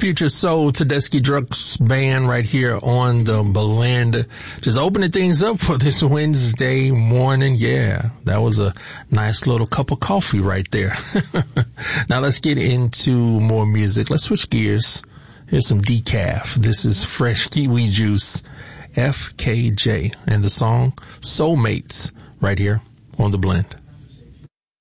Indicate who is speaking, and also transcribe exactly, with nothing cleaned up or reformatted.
Speaker 1: Future Soul Tedeschi Drugs Band right here on the Blend. Just opening things up for this Wednesday morning. Yeah, that was a nice little cup of coffee right there. Now let's get into more music. Let's switch gears. Here's some decaf. This is Fresh Kiwi Juice, F K J, and the song Soulmates right here on the Blend.